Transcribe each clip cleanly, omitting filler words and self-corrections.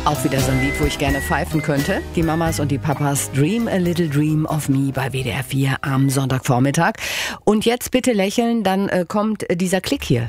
Auch wieder so ein Lied, wo ich gerne pfeifen könnte. Die Mamas und die Papas Dream a Little Dream of Me bei WDR 4 am Sonntagvormittag. Und jetzt bitte lächeln, dann kommt dieser Klick hier.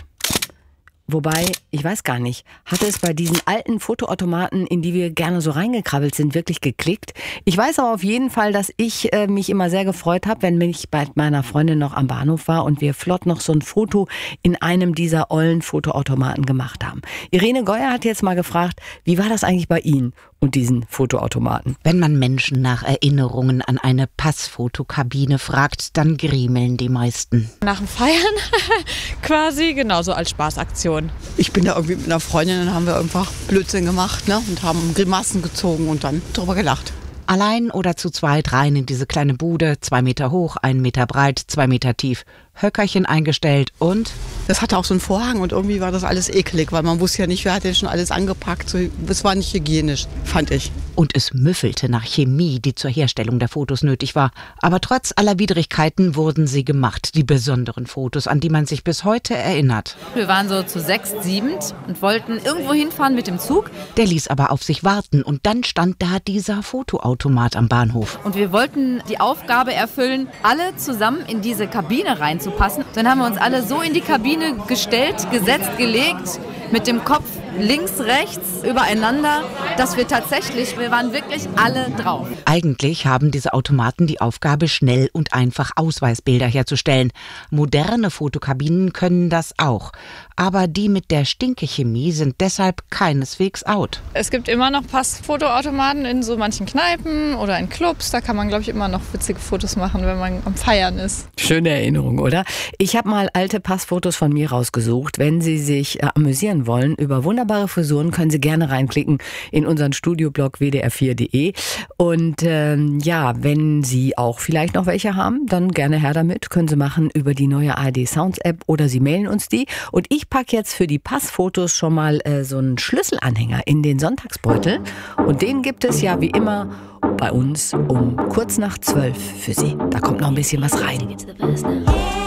Wobei, ich weiß gar nicht, hatte es bei diesen alten Fotoautomaten, in die wir gerne so reingekrabbelt sind, wirklich geklickt? Ich weiß aber auf jeden Fall, dass ich mich immer sehr gefreut habe, wenn ich bei meiner Freundin noch am Bahnhof war und wir flott noch so ein Foto in einem dieser ollen Fotoautomaten gemacht haben. Irene Geuer hat jetzt mal gefragt, wie war das eigentlich bei Ihnen und diesen Fotoautomaten? Wenn man Menschen nach Erinnerungen an eine Passfotokabine fragt, dann griemeln die meisten. Nach dem Feiern quasi, genauso als Spaßaktion. Ich bin da irgendwie mit einer Freundin, dann haben wir einfach Blödsinn gemacht, ne? Und haben Grimassen gezogen und dann drüber gelacht. Allein oder zu zweit rein in diese kleine Bude, 2 Meter hoch, 1 Meter breit, 2 Meter tief. Höckerchen eingestellt und... Das hatte auch so einen Vorhang und irgendwie war das alles eklig, weil man wusste ja nicht, wer hat denn schon alles angepackt. So, es war nicht hygienisch, fand ich. Und es müffelte nach Chemie, die zur Herstellung der Fotos nötig war. Aber trotz aller Widrigkeiten wurden sie gemacht, die besonderen Fotos, an die man sich bis heute erinnert. Wir waren so zu 6, 7 und wollten irgendwo hinfahren mit dem Zug. Der ließ aber auf sich warten und dann stand da dieser Fotoautomat am Bahnhof. Und wir wollten die Aufgabe erfüllen, alle zusammen in diese Kabine reinzupassen. Dann haben wir uns alle so in die Kabine gestellt, gesetzt, gelegt, mit dem Kopf links, rechts, übereinander, dass wir waren wirklich alle drauf. Eigentlich haben diese Automaten die Aufgabe, schnell und einfach Ausweisbilder herzustellen. Moderne Fotokabinen können das auch. Aber die mit der Stinkechemie sind deshalb keineswegs out. Es gibt immer noch Passfotoautomaten in so manchen Kneipen oder in Clubs. Da kann man, glaube ich, immer noch witzige Fotos machen, wenn man am Feiern ist. Schöne Erinnerung, oder? Ich habe mal alte Passfotos von mir rausgesucht. Wenn Sie sich amüsieren wollen über wunderbare Frisuren, können Sie gerne reinklicken in unseren Studioblog wdr4.de. Und wenn Sie auch vielleicht noch welche haben, dann gerne her damit. Können Sie machen über die neue ARD Sounds App oder Sie mailen uns die. Und ich packe jetzt für die Passfotos schon mal so einen Schlüsselanhänger in den Sonntagsbeutel. Und den gibt es ja wie immer bei uns um kurz nach 12 für Sie. Da kommt noch ein bisschen was rein.